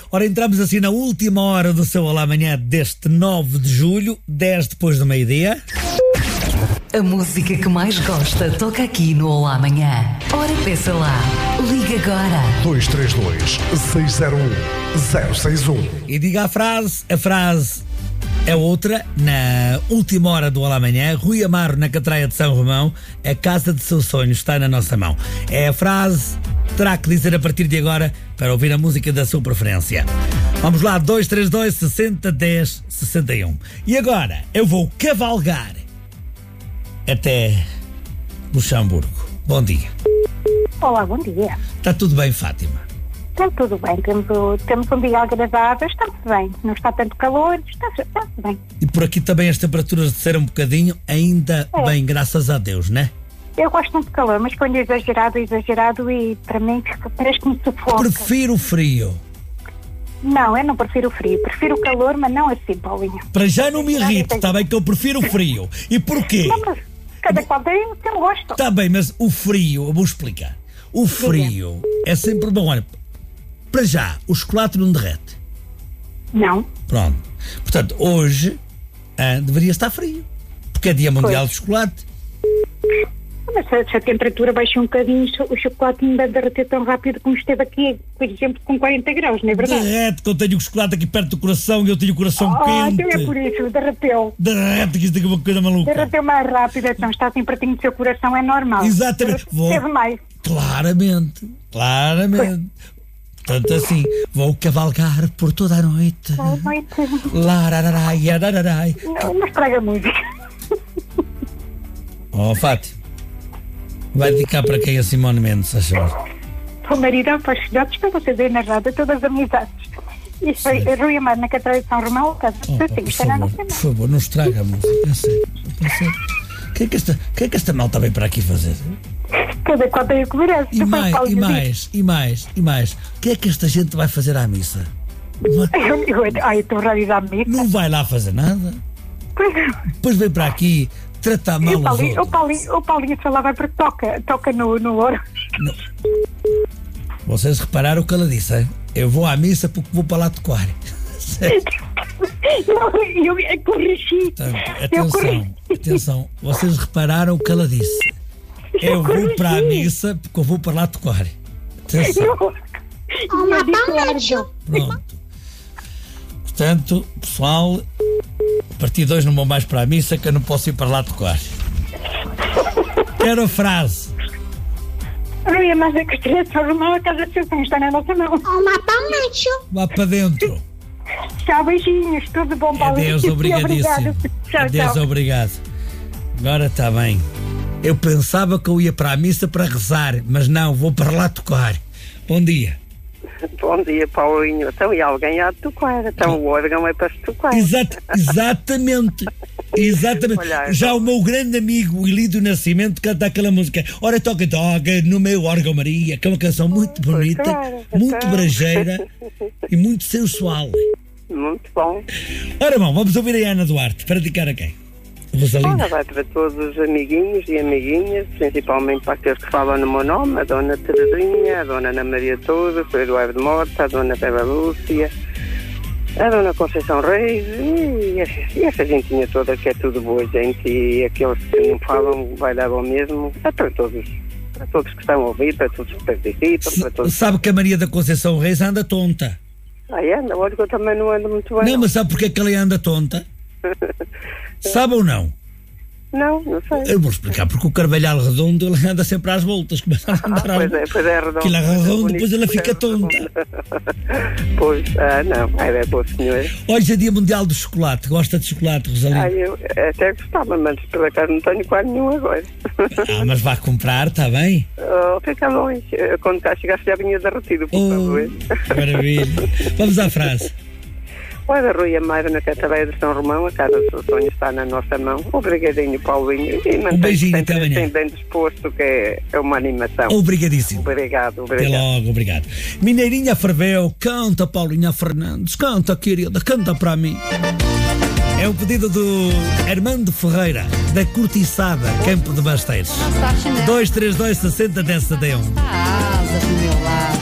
Ora, entramos assim na última hora do seu Olá Amanhã deste 9 de julho, 10 depois do meio-dia. A música que mais gosta toca aqui no Olá Amanhã. Ora, peça lá. Liga agora. 232-601-061. E diga a frase é outra. Na última hora do Olá Amanhã, Rui Amaro, na Catraia de São Romão, a casa de seus sonhos está na nossa mão. É a frase, terá que dizer a partir de agora para ouvir a música da sua preferência. Vamos lá, 232 60 10 61. E agora eu vou cavalgar até Luxemburgo. Bom dia. Olá, bom dia. Está tudo bem, Fátima? Está tudo bem, temos um dia agradável, está-se bem, não está tanto calor, está-se bem. E por aqui também as temperaturas desceram um bocadinho, ainda bem, graças a Deus, né? Eu gosto muito de calor, mas quando é exagerado e para mim parece que me sufoca. Prefiro o frio. Não, eu não prefiro o frio, prefiro o calor, mas não assim, Paulinho. Para já não me irrite, está bem que eu prefiro o frio. E porquê? Não, mas cada qual tem o seu gosto. Está bem, mas o frio, eu vou explicar. O frio é sempre bom. Olha, para já, o chocolate não derrete. Não. Pronto. Portanto, hoje deveria estar frio, porque é Dia Mundial do Chocolate. Mas se a temperatura baixa um bocadinho, o chocolate não deve derreter tão rápido como esteve aqui, por exemplo, com 40 graus, não é verdade? Derrete, que eu tenho o chocolate aqui perto do coração e eu tenho o coração quente. Então é por isso, derreteu. Derrete, que isto é uma coisa maluca. Derreteu mais rápido, então está assim pertinho do seu coração, é normal. Exatamente. Teve mais. Claramente. Portanto, assim, vou cavalgar por toda a noite. Larararai, arararai. Não estraga a música. Oh, Fátima, vai dedicar para quem a Simone Mendes, a chorar? O marido apaixonados para você ver na rádio todas as amizades. Isso foi Rui Amaro, na Catraia de São Romão, casa de seus filhos. Por favor, não estraga a música. Eu sei. O que é que esta malta veio para aqui fazer? Cada qual tem o que merece. E mais. O que é que esta gente vai fazer à missa? Eu estou a realizar a missa. Não vai lá fazer nada. Depois vem para aqui tratar mal os outros. O Paulinho falava porque toca no ouro. Vocês repararam o que ela disse, hein? Eu vou à missa porque vou para lá tocar. Eu corrigi. Atenção, vocês repararam o que ela disse. Eu vou para a missa porque eu vou para lá tocar. Atenção. Pronto. Portanto, pessoal, a partir de hoje não vou mais para a missa que eu não posso ir para lá tocar. Quero a frase. Rui Amaro, na Catraia de São Romão, a casa de seus filhos está na nossa mão. Vá para dentro. Tchau, beijinhos, tudo bom, Paulinho? Adeus, obrigadíssimo. Adeus, obrigado. Agora está bem. Eu pensava que eu ia para a missa para rezar, mas não, vou para lá tocar. Bom dia. Bom dia, Paulinho. Então, e alguém há de tocar. Então, o órgão é para se tocar. Exatamente. Olha, já o meu grande amigo Ilídio Nascimento canta aquela música. Ora, toca no meu órgão, Maria, que é uma canção muito bonita, muito brejeira e muito sensual. Muito bom. Ora bom, vamos ouvir a Ana Duarte. Para dedicar a quem? Ora, vai para todos os amiguinhos e amiguinhas, principalmente para aqueles que falam no meu nome, a Dona Terezinha, a Dona Ana Maria Torres, o Eduardo Morta, a Dona Bela Lúcia, a Dona Conceição Reis e essa gentinha toda que é tudo boa gente, e aqueles que não falam vai dar ao mesmo, é para todos que estão a ouvir, para todos que participam, para todos. Sabe que a Maria da Conceição Reis anda tonta. Anda? Olha que eu também não ando muito bem. Não, mas sabe porque é que ela anda tonta? Sabe ou não? Não sei. Eu vou explicar, porque o Carvalhal redondo ele anda sempre às voltas, começa a andar pois é redondo. Aquilo é redondo, depois ela fica tonta. Pois, não, é boa senhora. Hoje é Dia Mundial do Chocolate, gosta de chocolate, Rosalina? Eu até gostava, mas por acaso não tenho quase nenhum agora. Mas vá comprar, está bem? Fica longe, quando cá chegasse já vinha derretido, por favor. Maravilha. Vamos à frase. Olha, Rui Amaro, na Catraia de São Romão, a casa do seu sonho está na nossa mão. Obrigadinho, Paulinho. E um beijinho, até amanhã. Bem disposto, que é uma animação. Obrigadíssimo. Obrigado. Até logo, obrigado. Mineirinha ferveu, canta, Paulinha Fernandes, canta, querida, canta para mim. É um pedido do Armando Ferreira, da Cortiçada, Campo de Basteiros. 232 60 10 71.